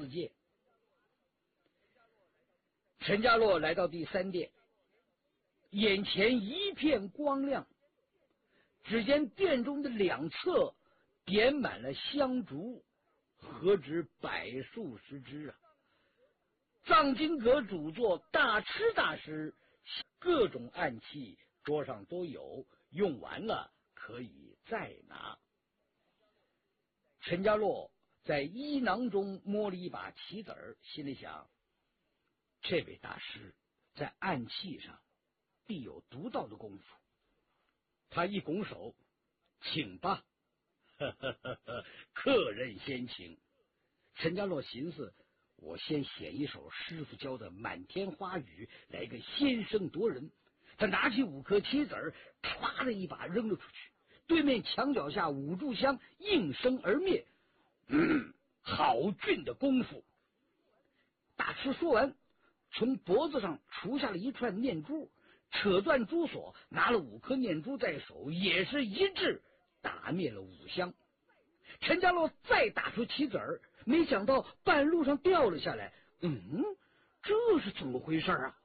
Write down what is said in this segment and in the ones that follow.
4届。陈家洛来到第3殿，眼前一片光亮，只见殿中的2侧点满了香烛，何止100数十支啊！藏经阁主座大吃大师，各种暗器桌上都有，用完了可以再拿。陈家洛在衣囊中摸了一把棋子儿，心里想，这位大师在暗器上必有独到的功夫。他一拱手，请吧，客人先请。陈家洛寻思，我先写一首师傅教的满天花语，来个先声夺人。他拿起5颗棋子儿，唰的一把扔了出去，对面墙脚下5炷香应声而灭。好俊的功夫！大师说完，从脖子上除下了一串念珠，扯断珠锁，拿了5颗念珠在手，也是一掷打灭了5香。陈家洛再打出棋子儿，没想到半路上掉了下来。这是怎么回事啊？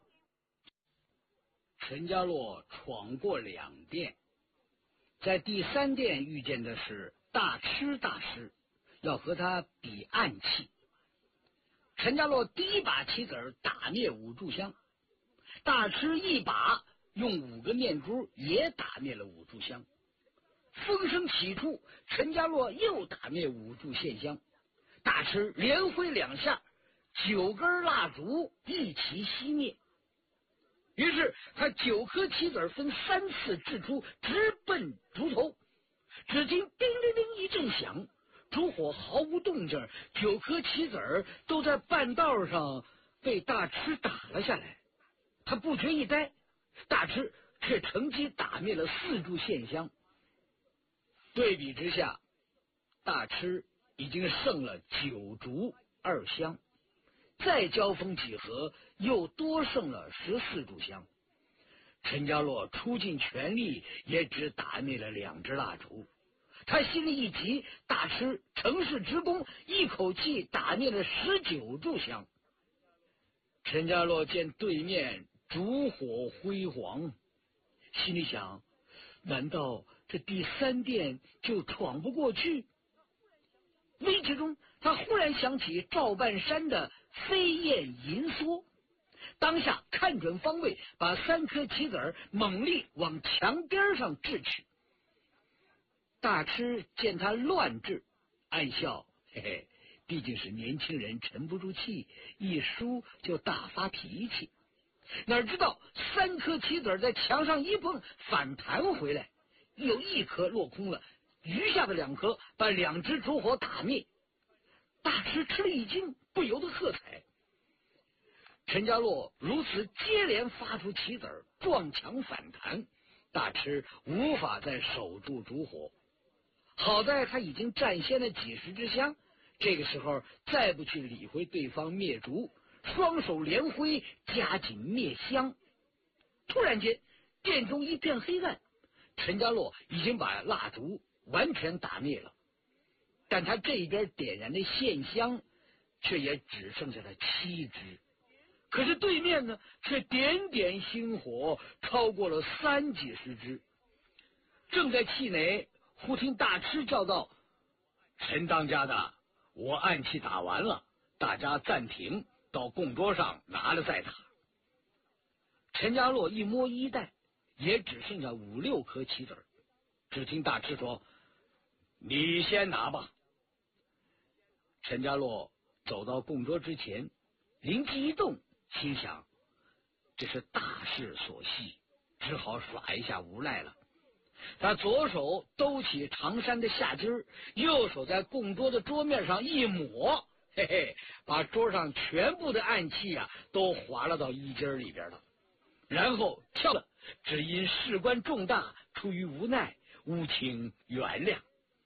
陈家洛闯过2殿，在第3殿遇见的是大吃大师，要和他比暗器。陈家洛第一把棋子儿打灭5炷香，大吃一把用5个念珠也打灭了5炷香。风声起处，陈家洛又打灭5炷线香，大吃连挥2下，9根蜡烛一起熄灭。于是他9颗棋子分3次掷出，直奔烛头。只听叮铃铃一阵响，烛火毫无动静，9颗棋子都在半道上被大吃打了下来。他不觉一呆，大吃却乘机打灭了4炷线香。对比之下，大吃已经剩了9烛2香，再交锋几何，又多剩了14炷香。陈家洛出尽全力，也只打灭了2支蜡烛。他心里一急，大吃乘势直攻，一口气打灭了19炷香。陈家洛见对面烛火辉煌，心里想，难道这第3殿就闯不过去？危急中，他忽然想起赵半山的飞燕银梭，当下看准方位，把3颗棋子猛力往墙边上掷去。大吃见他乱掷，暗笑，嘿嘿，毕竟是年轻人，沉不住气，一输就大发脾气。哪知道3颗棋子在墙上一碰，反弹回来，有1颗落空了，余下的2颗把2支烛火打灭。大吃吃了一惊，不由得喝彩。陈家洛如此接连发出棋子撞墙反弹，大吃无法再守住烛火。好在他已经占先了几十支香，这个时候再不去理会对方灭烛，双手连挥，加紧灭香。突然间，殿中一片黑暗，陈家洛已经把蜡烛完全打灭了，但他这边点燃的线香却也只剩下了7支。可是对面呢，却点点星火超过了30几支。正在气馁，忽听大吃叫道：“陈当家的，我暗器打完了，大家暂停，到供桌上拿了再打。”陈家洛一摸衣袋，也只剩下5、6颗棋子。只听大吃说：“你先拿吧。”陈家洛走到供桌之前，灵机一动，心想这是大势所系，只好耍一下无赖了。他左手兜起长衫的下襟，右手在供桌的桌面上一抹，嘿嘿，把桌上全部的暗器都划了到衣襟里边了。然后跳了，只因事关重大，出于无奈，务请原谅。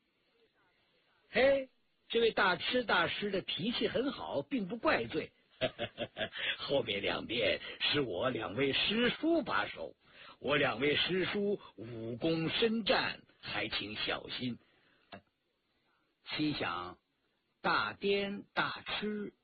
嘿，这位大吃大师的脾气很好，并不怪罪。后面2殿是我2位师叔把守，我2位师叔武功深战，还请小心。心想大颠大吃